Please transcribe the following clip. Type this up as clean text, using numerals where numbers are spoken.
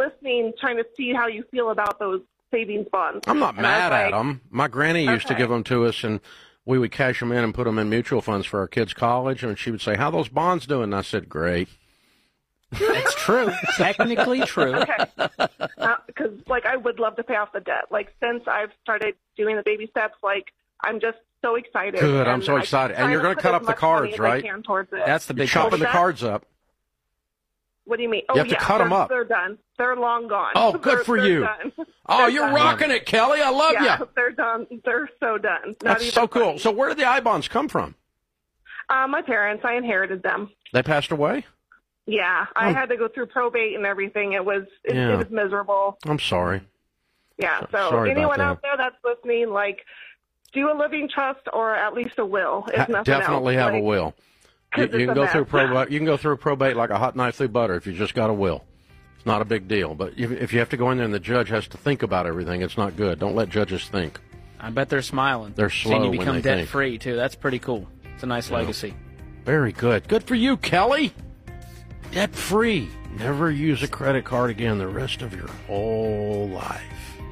listening, trying to see how you feel about those savings bonds. I'm not mad at like, them. My granny used to give them to us, and we would cash them in and put them in mutual funds for our kids' college. And she would say, "How those bonds doing?" And I said, "Great." It's true. Technically true. Okay. Because, like, I would love to pay off the debt. Like, since I've started doing the baby steps, like, I'm just so excited. Good. I'm so excited. And you're going to cut up the cards, right? That's the big chopping the cards up. What do you mean? You have to cut them up. They're done. They're long gone. Oh, good for you. Done. Oh, you're rocking it, Kelly. I love you. They're done. They're so done. That's so cool. So where did the I-bonds come from? My parents. I inherited them. They passed away? Yeah. I had to go through probate and everything. It was miserable. I'm sorry. Yeah. So sorry anyone about out there that's listening, like, do a living trust or at least a will, if nothing definitely else. have a will. You can go through probate. You can go through probate like a hot knife through butter if you just got a will. It's not a big deal. But if you have to go in there and the judge has to think about everything, it's not good. Don't let judges think. I bet they're smiling. They're slow Seeing you when become they debt free too. That's pretty cool. It's a nice legacy. Very good. Good for you, Kelly. Debt free. Never use a credit card again the rest of your whole life.